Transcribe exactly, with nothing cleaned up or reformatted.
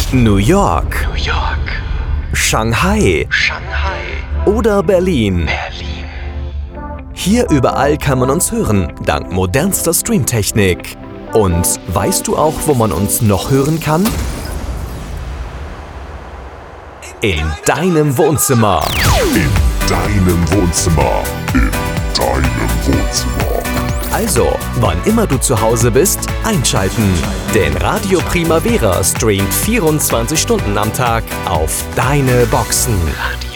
New York, New York, Shanghai, Shanghai, oder Berlin. Berlin. Hier überall kann man uns hören, dank modernster Streamtechnik. Und weißt du auch, wo man uns noch hören kann? In deinem Wohnzimmer. In deinem Wohnzimmer. In deinem Wohnzimmer. Also, wann immer du zu Hause bist, einschalten. Denn Radio Primavera streamt vierundzwanzig Stunden am Tag auf deine Boxen. Radio